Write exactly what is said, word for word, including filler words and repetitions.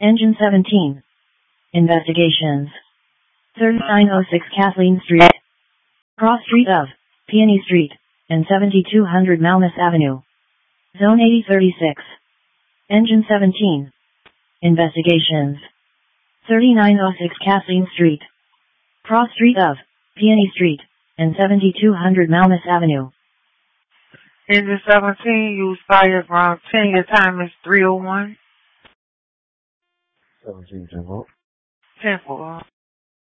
Engine seventeen. Investigations. thirty-nine oh six Kathleen Street. Cross Street of Peony Street and seventy-two hundred Malmus Avenue. Zone eighty thirty-six. Engine seventeen. Investigations. thirty-nine oh six Kathleen Street. Cross Street of Peony Street and seventy-two hundred Malmus Avenue. Engine seventeen, use fire ground ten. Your time is three oh one. seventeen, ten four. ten four.